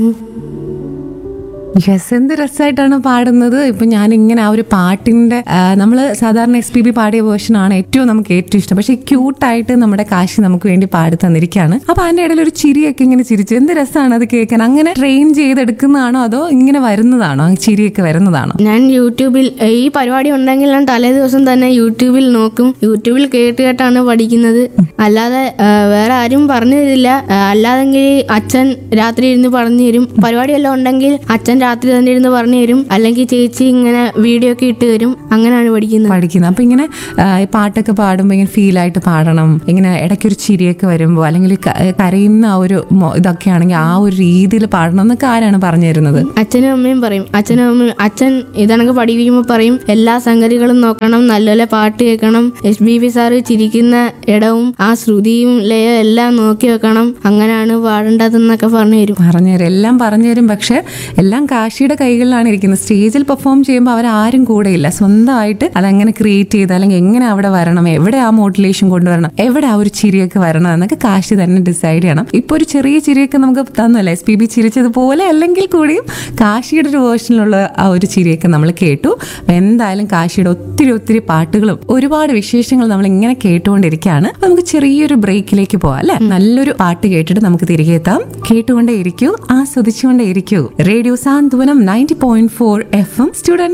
Yes, എന്ത് രസമായിട്ടാണ് പാടുന്നത്. ഇപ്പൊ ഞാനിങ്ങനെ ആ ഒരു പാട്ടിന്റെ നമ്മൾ സാധാരണ SPB പാടിയ വേർഷനാണ് നമുക്ക് ഏറ്റവും ഇഷ്ടം. പക്ഷെ ക്യൂട്ടായിട്ട് നമ്മുടെ കാശി നമുക്ക് വേണ്ടി പാടി തന്നിരിക്കുകയാണ്. അപ്പൊ അതിന്റെ ഇടയിൽ ഒരു ചിരിയൊക്കെ ഇങ്ങനെ ചിരിച്ചു. എന്ത് രസമാണ് അത് കേൾക്കാൻ. അങ്ങനെ ട്രെയിൻ ചെയ്തെടുക്കുന്നതാണോ അതോ ഇങ്ങനെ വരുന്നതാണോ, ആ ചിരിയൊക്കെ വരുന്നതാണോ? ഞാൻ യൂട്യൂബിൽ ഈ പരിപാടി ഉണ്ടെങ്കിൽ ഞാൻ തലേ ദിവസം തന്നെ യൂട്യൂബിൽ നോക്കും. യൂട്യൂബിൽ കേട്ടാണ് പഠിക്കുന്നത്. അല്ലാതെ വേറെ ആരും പറഞ്ഞു തരില്ല. അല്ലാതെങ്കിൽ അച്ഛൻ രാത്രി ഇരുന്ന് പറഞ്ഞു തരും. പരിപാടിയെല്ലാം ഉണ്ടെങ്കിൽ അച്ഛൻ രാത്രി തന്നെ ഇരുന്ന് പറഞ്ഞു തരും. അല്ലെങ്കിൽ ചേച്ചി ഇങ്ങനെ വീഡിയോ ഒക്കെ ഇട്ട് തരും. അങ്ങനെയാണ് പഠിക്കുന്നത്. അപ്പൊ ഇങ്ങനെ പാട്ടൊക്കെ പാടുമ്പോ ഇങ്ങനെ ഫീൽ ആയിട്ട് പാടണം. ഇങ്ങനെ ഇടയ്ക്കൊരു ചിരിയൊക്കെ വരുമ്പോ അല്ലെങ്കിൽ കരയുന്ന ആ ഒരു ഇതൊക്കെ ആണെങ്കിൽ ആ ഒരു രീതിയിൽ പാടണം എന്നൊക്കെ ആരാണ് പറഞ്ഞു തരുന്നത്? അച്ഛനും അമ്മയും പറയും. അച്ഛൻ ഇതണക്ക് പഠിപ്പിക്കുമ്പോൾ പറയും എല്ലാ സംഗതികളും നോക്കണം, നല്ലപോലെ പാട്ട് കേൾക്കണം, SPB സാറ് ചിരിക്കുന്ന ഇടവും ആ ശ്രുതിയും ലയം എല്ലാം നോക്കി വെക്കണം, അങ്ങനെയാണ് പാടേണ്ടതെന്നൊക്കെ പറഞ്ഞുതരും. എല്ലാം പറഞ്ഞുതരും. പക്ഷെ എല്ലാം കാശിയുടെ കൈകളിലാണ് ഇരിക്കുന്നത്. സ്റ്റേജിൽ പെർഫോം ചെയ്യുമ്പോൾ അവരാരും കൂടെയില്ല. സ്വന്തമായിട്ട് അതങ്ങനെ ക്രിയേറ്റ് ചെയ്ത് അല്ലെങ്കിൽ എങ്ങനെ അവിടെ വരണം, എവിടെ ആ മോട്ടിവേഷൻ കൊണ്ടുവരണം, എവിടെ ആ ഒരു ചിരിയൊക്കെ വരണം എന്നൊക്കെ കാശി തന്നെ ഡിസൈഡ് ചെയ്യണം. ഇപ്പൊ ഒരു ചെറിയ ചിരിയൊക്കെ നമുക്ക് തന്നല്ലേ SPB ചിരിച്ചതുപോലെ, അല്ലെങ്കിൽ കൂടിയും കാശിയുടെ ഒരു വേർഷനിലുള്ള ആ ഒരു ചിരിയൊക്കെ നമ്മൾ കേട്ടു. എന്തായാലും കാശിയുടെ ഒത്തിരി പാട്ടുകളും ഒരുപാട് വിശേഷങ്ങൾ നമ്മൾ ഇങ്ങനെ കേട്ടുകൊണ്ടിരിക്കുകയാണ്. നമുക്ക് ചെറിയൊരു ബ്രേക്കിലേക്ക് പോവാം അല്ലെ. നല്ലൊരു പാട്ട് കേട്ടിട്ട് നമുക്ക് തിരികെ എത്താം. കേട്ടുകൊണ്ടേ ഇരിക്കൂ, ആസ്വദിച്ചുകൊണ്ടേ ഇരിക്കൂ. റേഡിയോ സാന്ത്വനം 90.4 FM സ്റ്റുഡന്റ്